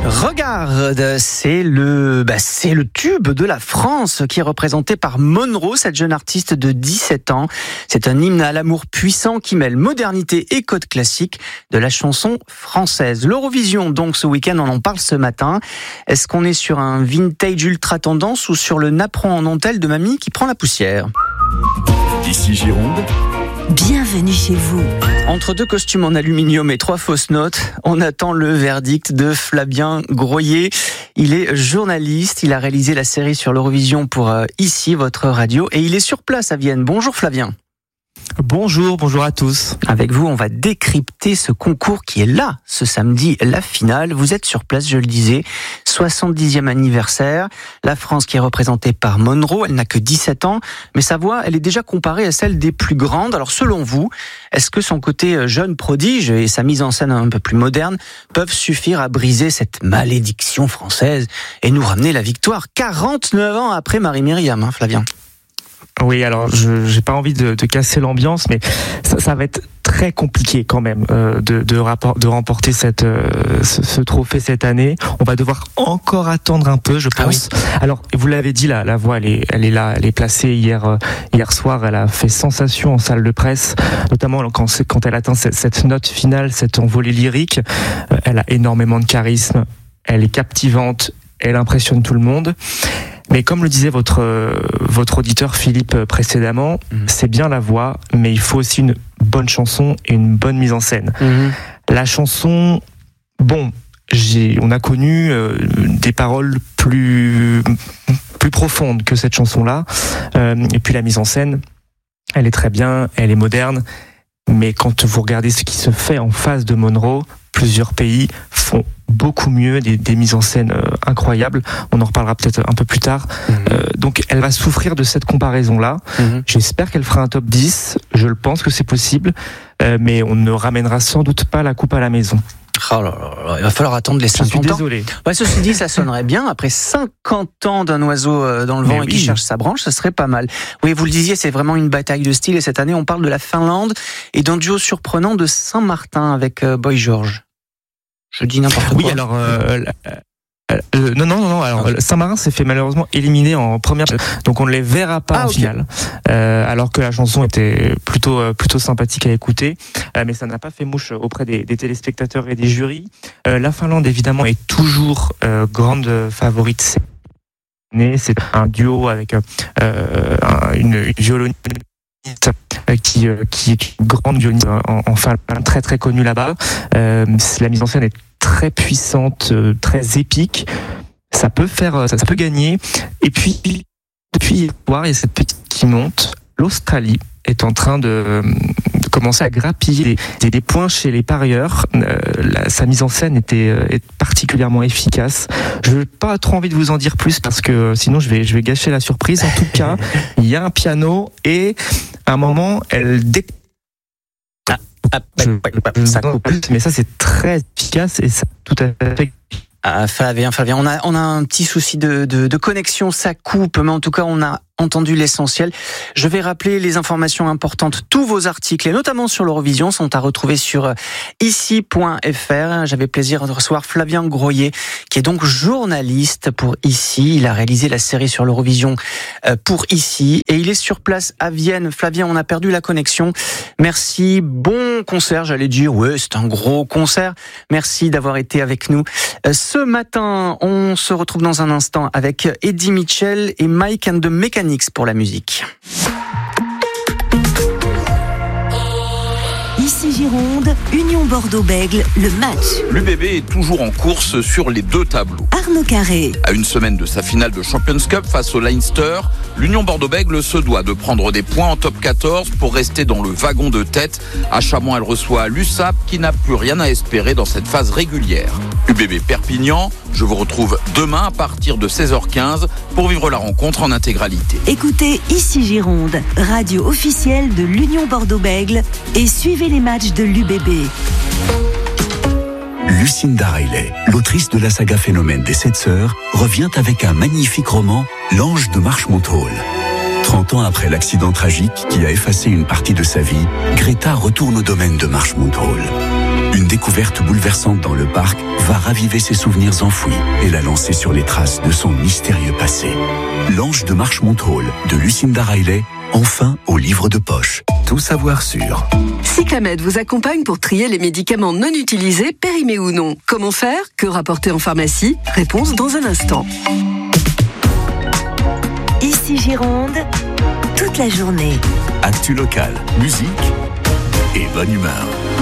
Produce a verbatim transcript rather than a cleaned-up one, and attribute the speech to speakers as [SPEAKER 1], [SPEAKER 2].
[SPEAKER 1] Regarde, c'est le, bah, c'est le tube de la France qui est représenté par Monro, cette jeune artiste de dix-sept ans. C'est un hymne à l'amour puissant qui mêle modernité et code classique de la chanson française. L'Eurovision, donc, ce week-end, on en parle ce matin. Est-ce qu'on est sur un vintage ultra tendance ou sur le napperon en dentelle de mamie qui prend la poussière?
[SPEAKER 2] Ici Gironde.
[SPEAKER 3] Bienvenue chez vous.
[SPEAKER 1] Entre deux costumes en aluminium et trois fausses notes, on attend le verdict de Flavien Groyer. Il est journaliste, il a réalisé la série sur l'Eurovision pour euh, Ici, votre radio, et il est sur place à Vienne. Bonjour Flavien.
[SPEAKER 4] Bonjour, bonjour à tous.
[SPEAKER 1] Avec vous, on va décrypter ce concours qui est là, ce samedi, la finale. Vous êtes sur place, je le disais, soixante-dixième anniversaire. La France qui est représentée par Monro, elle n'a que dix-sept ans, mais sa voix, elle est déjà comparée à celle des plus grandes. Alors selon vous, est-ce que son côté jeune prodige et sa mise en scène un peu plus moderne peuvent suffire à briser cette malédiction française et nous ramener la victoire quarante-neuf ans après Marie-Myriam, hein, Flavien?
[SPEAKER 4] Oui, alors je j'ai pas envie de, de casser l'ambiance, mais ça, ça va être très compliqué quand même euh, de de, rapport, de remporter cette euh, ce, ce trophée cette année. On va devoir encore attendre un peu, je pense. Ah oui. Alors vous l'avez dit, là, la voix elle est elle est là, elle est placée hier euh, hier soir. Elle a fait sensation en salle de presse, notamment quand c'est, quand elle atteint cette, cette note finale, cette envolée lyrique. Euh, elle a énormément de charisme, elle est captivante, elle impressionne tout le monde. Mais comme le disait votre euh, votre auditeur Philippe précédemment, mmh. c'est bien la voix, mais il faut aussi une bonne chanson et une bonne mise en scène. Mmh. La chanson, bon, j'ai, on a connu euh, des paroles plus plus profondes que cette chanson-là, euh, et puis la mise en scène, elle est très bien, elle est moderne. Mais quand vous regardez ce qui se fait en face de Monro, plusieurs pays font beaucoup mieux, des, des mises en scène euh, incroyables. On en reparlera peut-être un peu plus tard. Mmh. Euh, donc elle va souffrir de cette comparaison-là. Mmh. J'espère qu'elle fera un top dix. Je le pense que c'est possible. Euh, mais on ne ramènera sans doute pas la coupe à la maison.
[SPEAKER 1] Oh là là, il va falloir attendre les cinquante ans.
[SPEAKER 4] Je suis désolé.
[SPEAKER 1] Ouais, ceci dit, ça sonnerait bien. Après cinquante ans d'un oiseau dans le vent et qui cherche sa branche, ça serait pas mal. Oui, vous le disiez, c'est vraiment une bataille de style. Et cette année, on parle de la Finlande et d'un duo surprenant de Saint-Martin avec Boy George. Je dis n'importe quoi.
[SPEAKER 4] Oui, alors... Euh, Euh, non, non, non, non. Alors, okay. Saint-Marin s'est fait malheureusement éliminer en première, donc on ne les verra pas ah, en okay. finale. Euh, alors que la chanson était plutôt, euh, plutôt sympathique à écouter, euh, mais ça n'a pas fait mouche auprès des, des téléspectateurs et des jurys. Euh, la Finlande, évidemment, est toujours euh, grande favorite. C'est un duo avec euh, un, une, une violoniste qui, qui est une grande violoniste en, en Finlande, très très connue là-bas. Euh, la mise en scène est très puissante, très épique. Ça peut faire, ça, ça peut gagner. Et puis, depuis hier soir, il y a cette petite qui monte. L'Australie est en train de, de commencer à grappiller des, des points chez les parieurs. Euh, la, sa mise en scène était est particulièrement efficace. Je n'ai pas trop envie de vous en dire plus parce que sinon je vais, je vais gâcher la surprise. En tout cas, il y a un piano et à un moment, elle déclenche. Ah, je, je ça coupe, mais ça c'est très efficace et ça tout à fait.
[SPEAKER 1] Ah, Flavien, Flavien, on a on a un petit souci de, de de connexion, ça coupe, mais en tout cas on a entendu l'essentiel. Je vais rappeler les informations importantes. Tous vos articles, et notamment sur l'Eurovision, sont à retrouver sur ici point f r. J'avais plaisir de recevoir Flavien Groyer, qui est donc journaliste pour Ici. Il a réalisé la série sur l'Eurovision pour Ici. Et il est sur place à Vienne. Flavien, on a perdu la connexion. Merci. Bon concert, j'allais dire. Ouais, c'est un gros concert. Merci d'avoir été avec nous. Ce matin, on se retrouve dans un instant avec Eddie Mitchell et Mike and the Mechanics pour la musique.
[SPEAKER 3] Ici Gironde, Union Bordeaux-Bègles, le match.
[SPEAKER 2] L'U B B est toujours en course sur les deux tableaux.
[SPEAKER 3] Arnaud Carré.
[SPEAKER 2] À une semaine de sa finale de Champions Cup face au Leinster, l'Union Bordeaux-Bègles se doit de prendre des points en top quatorze pour rester dans le wagon de tête. À Chamont, elle reçoit l'U S A P qui n'a plus rien à espérer dans cette phase régulière. U B B Perpignan, je vous retrouve demain à partir de seize heures quinze pour vivre la rencontre en intégralité.
[SPEAKER 3] Écoutez Ici Gironde, radio officielle de l'Union Bordeaux-Bègles et suivez les matchs de l'U B B.
[SPEAKER 5] Lucinda Riley, l'autrice de la saga Phénomène des Sept Sœurs, revient avec un magnifique roman, L'Ange de Marchmont Hall. trente ans après l'accident tragique qui a effacé une partie de sa vie, Greta retourne au domaine de Marchmont Hall. Une découverte bouleversante dans le parc va raviver ses souvenirs enfouis et la lancer sur les traces de son mystérieux passé. L'Ange de Marchmont Hall de Lucinda Riley, enfin au livre de poche. Tout savoir sur.
[SPEAKER 6] Cyclamed vous accompagne pour trier les médicaments non utilisés, périmés ou non. Comment faire? Que rapporter en pharmacie? Réponse dans un instant.
[SPEAKER 3] Ici Gironde, toute la journée.
[SPEAKER 5] Actu local, musique et bonne humeur.